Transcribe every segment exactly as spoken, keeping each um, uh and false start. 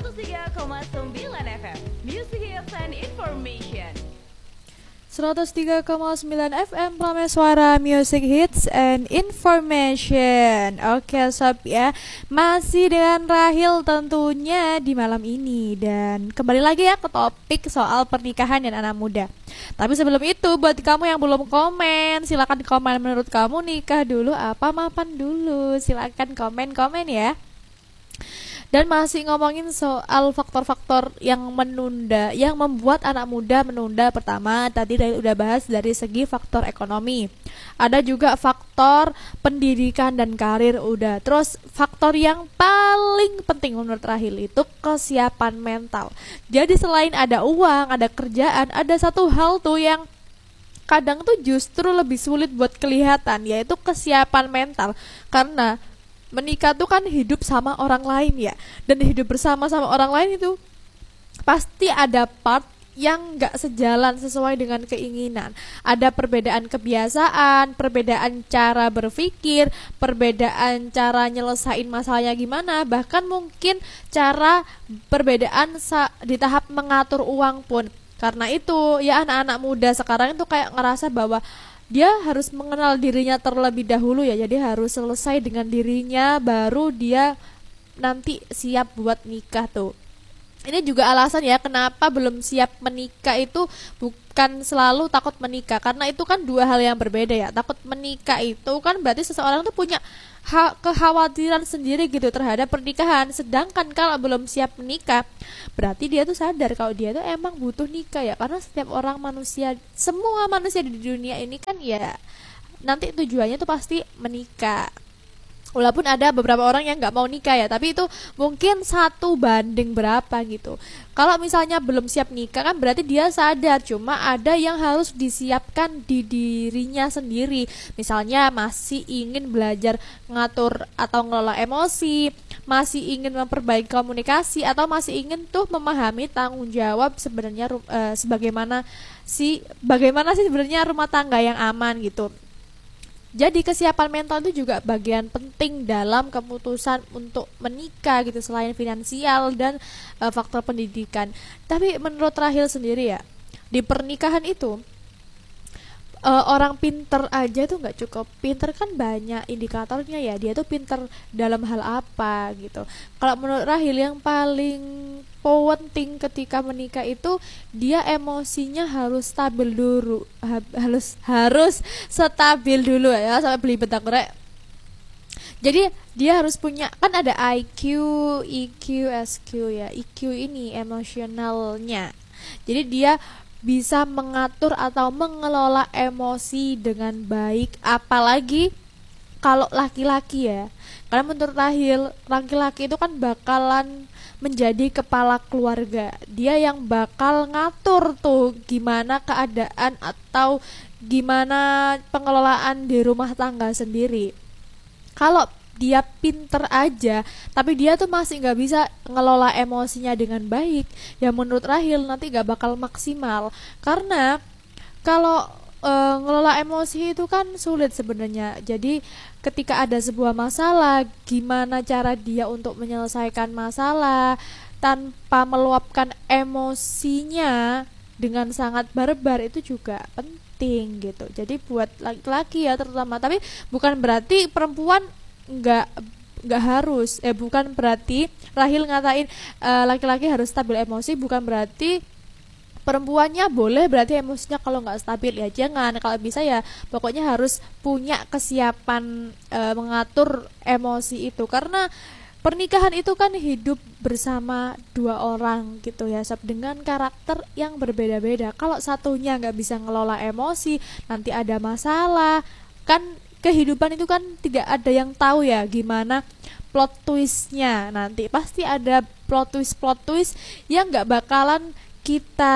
seratus tiga koma sembilan F M Music Hits and Information. seratus tiga koma sembilan F M Prameswara Music Hits and Information. Oke sob ya, masih dengan Rahil tentunya di malam ini. Dan kembali lagi ya ke topik soal pernikahan dan anak muda. Tapi sebelum itu, buat kamu yang belum komen, silakan komen menurut kamu nikah dulu apa mapan dulu. Silakan komen-komen ya. Dan masih ngomongin soal faktor-faktor yang menunda, yang membuat anak muda menunda. Pertama, tadi udah bahas dari segi faktor ekonomi. Ada juga faktor pendidikan dan karir udah. Terus faktor yang paling penting menurut Rahil itu kesiapan mental. Jadi selain ada uang, ada kerjaan, ada satu hal tuh yang kadang tuh justru lebih sulit buat kelihatan, yaitu kesiapan mental. Karena menikah tuh kan hidup sama orang lain ya, dan hidup bersama sama orang lain itu pasti ada part yang gak sejalan sesuai dengan keinginan. Ada perbedaan kebiasaan, perbedaan cara berpikir, perbedaan cara nyelesain masalahnya gimana, bahkan mungkin cara perbedaan sa- di tahap mengatur uang pun. Karena itu ya anak-anak muda sekarang itu kayak ngerasa bahwa dia harus mengenal dirinya terlebih dahulu ya. Jadi harus selesai dengan dirinya baru dia nanti siap buat nikah tuh. Ini juga alasan ya kenapa belum siap menikah itu bukan selalu takut menikah. Karena itu kan dua hal yang berbeda ya. Takut menikah itu kan berarti seseorang tuh punya ha- kekhawatiran sendiri gitu terhadap pernikahan. Sedangkan kalau belum siap menikah, berarti dia tuh sadar kalau dia tuh emang butuh nikah ya. Karena setiap orang manusia, semua manusia di dunia ini kan ya nanti tujuannya tuh pasti menikah. Walaupun ada beberapa orang yang nggak mau nikah ya, tapi itu mungkin satu banding berapa gitu. Kalau misalnya belum siap nikah kan berarti dia sadar, cuma ada yang harus disiapkan di dirinya sendiri. Misalnya masih ingin belajar ngatur atau ngelola emosi, masih ingin memperbaiki komunikasi, atau masih ingin tuh memahami tanggung jawab sebenarnya uh, sebagaimana si bagaimana sih sebenarnya rumah tangga yang aman gitu. Jadi kesiapan mental itu juga bagian penting dalam keputusan untuk menikah gitu, selain finansial dan e, faktor pendidikan. Tapi menurut Rahil sendiri ya, di pernikahan itu e, orang pinter aja tuh nggak cukup. Pinter kan banyak indikatornya ya, dia tuh pinter dalam hal apa gitu. Kalau menurut Rahil yang paling penting ketika menikah itu dia emosinya harus stabil dulu, ha- harus harus stabil dulu ya, sampai beli bentak korek. Jadi dia harus punya, kan ada I Q, E Q, S Q ya. E Q ini emosionalnya. Jadi dia bisa mengatur atau mengelola emosi dengan baik, apalagi kalau laki-laki ya. Karena menurut Rahil, laki-laki itu kan bakalan menjadi kepala keluarga. Dia yang bakal ngatur tuh gimana keadaan atau gimana pengelolaan di rumah tangga sendiri. Kalau dia pinter aja tapi dia tuh masih nggak bisa ngelola emosinya dengan baik, ya menurut Rahil nanti nggak bakal maksimal. Karena kalau uh, ngelola emosi itu kan sulit sebenarnya. Jadi ketika ada sebuah masalah, gimana cara dia untuk menyelesaikan masalah tanpa meluapkan emosinya dengan sangat barbar, itu juga penting gitu. Jadi buat laki-laki ya terutama. Tapi bukan berarti perempuan nggak nggak harus. Eh bukan berarti Rahil ngatain uh, laki-laki harus stabil emosi. Bukan berarti perempuannya boleh berarti emosinya kalau nggak stabil, ya jangan. Kalau bisa ya pokoknya harus punya kesiapan e, mengatur emosi itu, karena pernikahan itu kan hidup bersama dua orang gitu ya sob, dengan karakter yang berbeda-beda. Kalau satunya nggak bisa ngelola emosi, nanti ada masalah. Kan kehidupan itu kan tidak ada yang tahu ya gimana plot twistnya. Nanti pasti ada plot twist plot twist yang nggak bakalan kita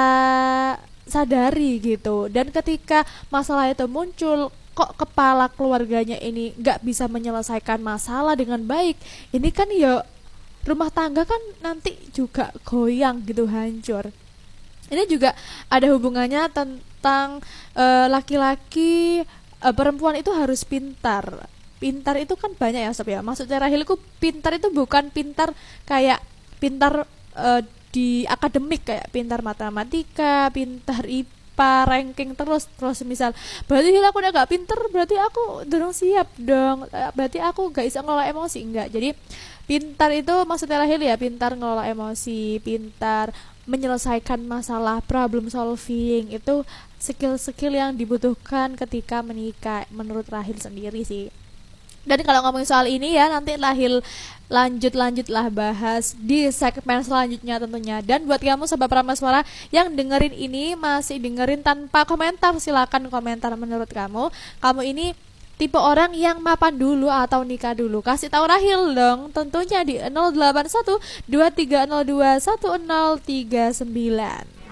sadari gitu. Dan ketika masalah itu muncul, kok kepala keluarganya ini nggak bisa menyelesaikan masalah dengan baik, ini kan ya rumah tangga kan nanti juga goyang gitu, hancur. Ini juga ada hubungannya tentang uh, laki-laki, uh, perempuan itu harus pintar. Pintar itu kan banyak ya sob ya. Maksudnya Rahilku pintar itu bukan pintar kayak pintar uh, di akademik kayak pintar matematika, pintar I P A, ranking terus terus misal berarti aku udah gak pinter, berarti aku dorong siap dong, berarti aku gak bisa ngelola emosi. Enggak, jadi pintar itu maksudnya lahir ya pintar ngelola emosi, pintar menyelesaikan masalah, problem solving, itu skill-skill yang dibutuhkan ketika menikah menurut Rahil sendiri sih. Dan kalau ngomongin soal ini ya nanti Rahil lanjut-lanjutlah bahas di segmen selanjutnya tentunya. Dan buat kamu sobat Prameswara yang dengerin ini masih dengerin tanpa komentar, silakan komentar menurut kamu. Kamu ini tipe orang yang mapan dulu atau nikah dulu? Kasih tahu Rahil dong tentunya di nol delapan satu dua tiga nol dua satu nol tiga sembilan.